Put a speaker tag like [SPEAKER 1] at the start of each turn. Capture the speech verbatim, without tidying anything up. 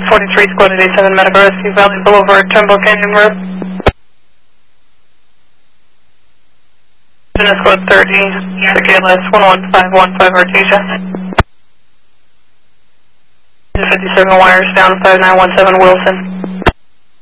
[SPEAKER 1] forty-three, squad eight eighty-seven, Medical Rescue Valley Boulevard, Turnbull Canyon Road. Squad thirty, the K L S one one five one five Artesia. fifty-seven wires down, five nine one seven Wilson.